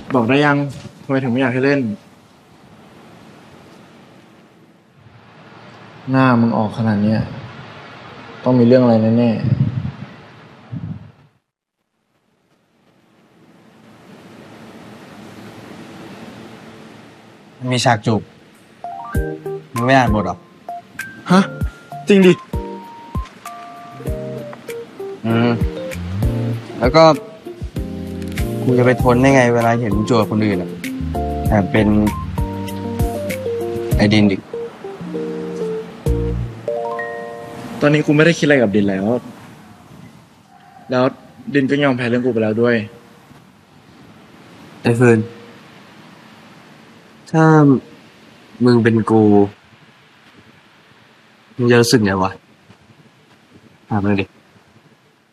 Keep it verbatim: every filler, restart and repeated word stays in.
บอกได้ยังทำไมถึงไม่อยากให้เล่น หน้ามึงออกขนาดเนี้ยต้องมีเรื่องอะไรแน่มีฉากจูบมึงไม่อ่านบทหรอๆฮะ จริงดิอืม แล้วก็กูจะไปทนได้ไงเวลาเห็นมึงจูบกับคนอื่นอ่ะแถมเป็นไอดินดิตอนนี้กูไม่ได้คิดอะไรกับดินแล้ว แล้วดินก็ยอมแพ้เรื่องกูไปแล้วด้วยไอเฟิร์นถ้ามึงเป็นกูมึงจะรู้สึกไงวะถามมึงดิ